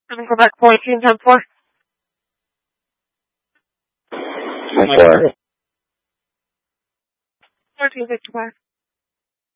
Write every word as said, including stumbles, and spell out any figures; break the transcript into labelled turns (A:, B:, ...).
A: I'm going back fourteen, ten four.
B: ten four.
A: fourteen fifty-five.